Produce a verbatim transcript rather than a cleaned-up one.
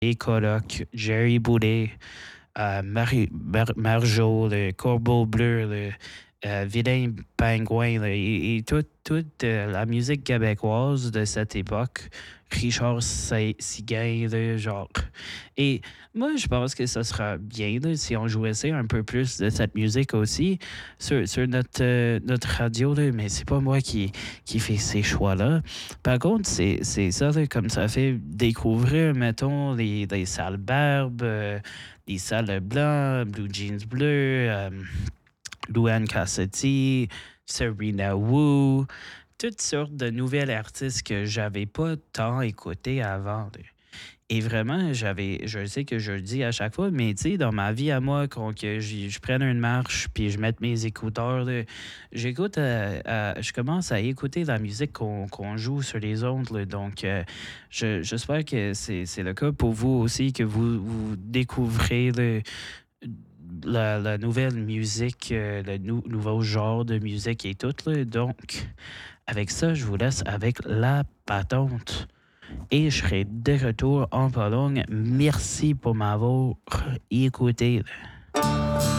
les colocs, Jerry Boulet, euh, Marie, Mar- Marjo, le Corbeau Bleu, le euh, Vilain Pingouin, là, et, et toute, toute euh, la musique québécoise de cette époque, Richard Sa- Seguin, là, genre. Et moi, je pense que ça sera bien là, si on jouait ça un peu plus de cette musique aussi sur, sur notre, euh, notre radio, là, mais c'est pas moi qui, qui fait ces choix-là. Par contre, c'est, c'est ça, là, comme ça fait découvrir, mettons, les, les sales barbes, euh, les salles blancs, Blue Jeans bleus, euh, Luann Cassetti, Serena Wu, toutes sortes de nouvelles artistes que j'avais pas tant écoutées avant, là. Et vraiment, j'avais, je sais que je le dis à chaque fois, mais tu sais, dans ma vie à moi, quand que j'y- je prenne une marche puis je mette mes écouteurs, là, j'écoute, euh, euh, je commence à écouter la musique qu'on qu'on joue sur les ondes, là. Donc, euh, je- j'espère que c'est c'est le cas pour vous aussi, que vous, vous découvrez là, la, la nouvelle musique, euh, le nou- nouveau genre de musique et tout, là. Donc, avec ça, je vous laisse avec la patente. Et je serai de retour en Pologne. Merci pour m'avoir écouté.